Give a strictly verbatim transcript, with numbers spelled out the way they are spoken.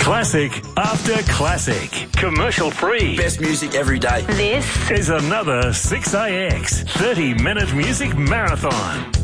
Classic after classic. Commercial free. Best music every day. This is another six A X thirty minute music marathon.